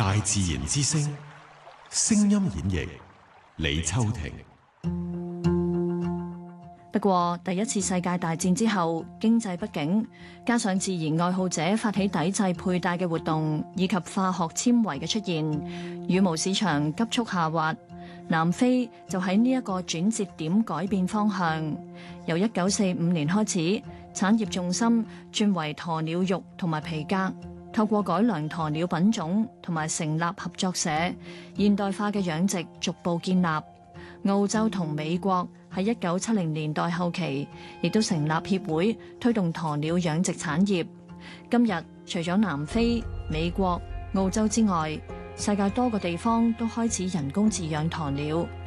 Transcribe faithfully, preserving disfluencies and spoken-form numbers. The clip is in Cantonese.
大自然之聲，聲音演繹李秋婷。 不過第一次世界大戰之後，經濟不景，加上自然愛好者發起抵制佩戴嘅活動，以及化學纖維嘅出現，羽毛市場急速下滑。南非就喺呢一個轉折點改變方向，由一九四五年開始，產業重心轉為鴕鳥肉同埋皮革，透過改良鴕鳥品種同埋成立合作社，現代化嘅養殖逐步建立。澳洲同美國喺一九七零年代後期，亦都成立協會推動鴕鳥養殖產業。今日除咗南非、美國、澳洲之外，世界多個地方都開始人工飼養鴕鳥。